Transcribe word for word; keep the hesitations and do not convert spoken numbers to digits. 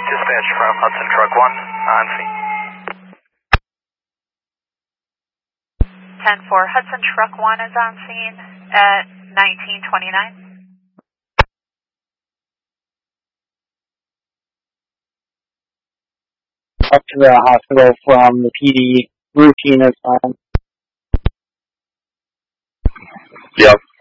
Dispatch from Hudson Truck one, on scene. ten four, Hudson Truck one is on scene at nineteen twenty-nine. Up to the hospital from the P D, routine is fine. Yep.